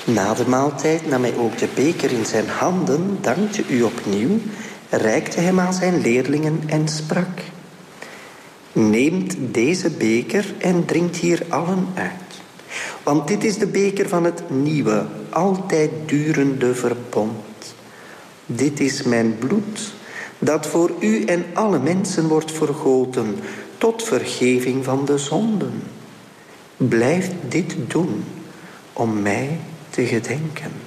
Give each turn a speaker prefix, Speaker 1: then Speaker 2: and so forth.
Speaker 1: Na de maaltijd nam hij ook de beker in zijn handen, dankte u opnieuw, reikte hem aan zijn leerlingen en sprak: neemt deze beker en drinkt hier allen uit. Want dit is de beker van het nieuwe, altijd durende verbond. Dit is mijn bloed, dat voor u en alle mensen wordt vergoten tot vergeving van de zonden. Blijf dit doen om mij te gedenken.